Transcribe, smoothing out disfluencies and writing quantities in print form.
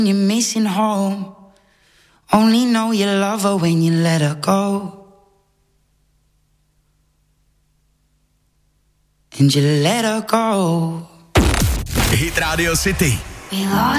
You're missing home. Only know you love her when you let her go. And you let her go. Hit Radio City.